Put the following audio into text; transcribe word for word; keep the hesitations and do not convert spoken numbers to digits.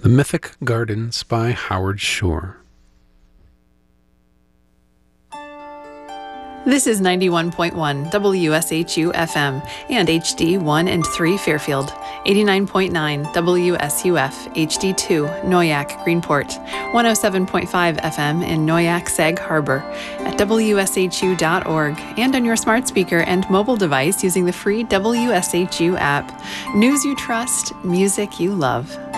The Mythic Gardens by Howard Shore. This is ninety-one point one W S H U F M and H D one and three Fairfield, eighty-nine point nine W S U F H D two Noyac Greenport, one oh seven point five F M in Noyac Sag Harbor, at W S H U dot org, and on your smart speaker and mobile device using the free W S H U app. News you trust, music you love.